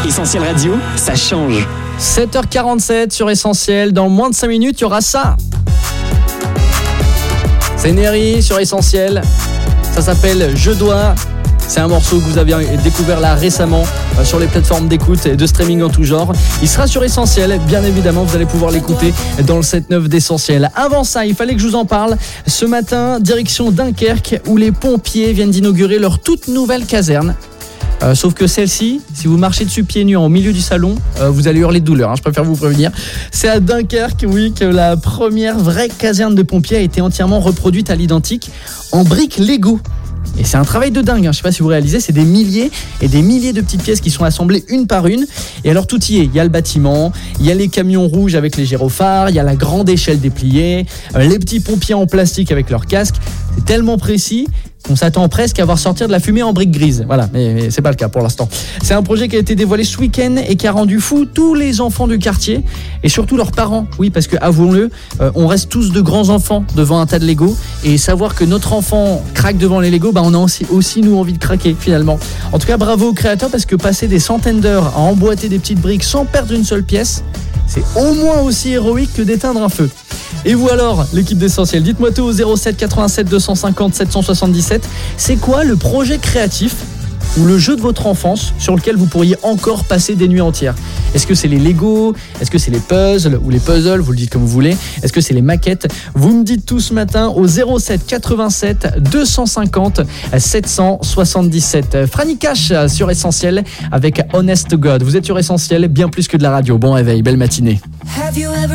Essentiel Radio, ça change. 7h47 sur Essentiel. Dans moins de 5 minutes, il y aura ça. C'est Neri sur Essentiel. Ça s'appelle Je dois. C'est un morceau que vous avez découvert là récemment sur les plateformes d'écoute et de streaming en tout genre. Il sera sur Essentiel, bien évidemment, vous allez pouvoir l'écouter dans le 7-9 d'Essentiel. Avant ça, il fallait que je vous en parle. Ce matin, direction Dunkerque, où les pompiers viennent d'inaugurer leur toute nouvelle caserne. Sauf que celle-ci, si vous marchez dessus pieds nus au milieu du salon, vous allez hurler de douleur, je préfère vous prévenir. C'est à Dunkerque, oui, que la première vraie caserne de pompiers a été entièrement reproduite à l'identique en briques Lego. Et c'est un travail de dingue, je ne sais pas si vous réalisez, c'est des milliers et des milliers de petites pièces qui sont assemblées une par une. Et alors tout y est, il y a le bâtiment, il y a les camions rouges avec les gyrophares, il y a la grande échelle dépliée, les petits pompiers en plastique avec leurs casques. C'est tellement précis qu'on s'attend presque à voir sortir de la fumée en briques grises. Voilà, mais c'est pas le cas pour l'instant. C'est un projet qui a été dévoilé ce week-end et qui a rendu fou tous les enfants du quartier et surtout leurs parents. Oui, parce que avouons-le, on reste tous de grands enfants devant un tas de Lego et savoir que notre enfant craque devant les Lego, on a aussi nous envie de craquer finalement. En tout cas, bravo aux créateurs parce que passer des centaines d'heures à emboîter des petites briques sans perdre une seule pièce, c'est au moins aussi héroïque que d'éteindre un feu. Et vous alors, l'équipe d'Essentiel, dites-moi tout au 07 87 250 777. C'est quoi le projet créatif ou le jeu de votre enfance sur lequel vous pourriez encore passer des nuits entières? Est-ce que c'est les Lego? Est-ce que c'est les puzzles ou les puzzles? Vous le dites comme vous voulez. Est-ce que c'est les maquettes? Vous me dites tout ce matin au 07 87 250 777. Franny Cash sur Essentiel avec Honest to God. Vous êtes sur Essentiel, bien plus que de la radio. Bon réveil, belle matinée.